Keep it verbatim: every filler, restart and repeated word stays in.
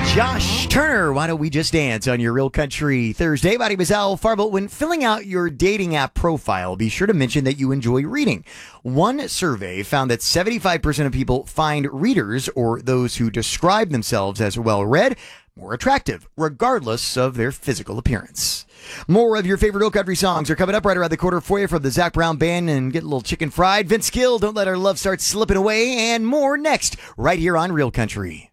Josh Turner, why don't we just dance on your Real Country Thursday? My name is Al Farbo. When filling out your dating app profile, be sure to mention that you enjoy reading. One survey found that seventy-five percent of people find readers, or those who describe themselves as well-read, more attractive, regardless of their physical appearance. More of your favorite Real Country songs are coming up right around the corner for you from the Zach Brown Band and Get a Little Chicken Fried. Vince Gill, Don't Let Our Love Start Slipping Away, and more next, right here on Real Country.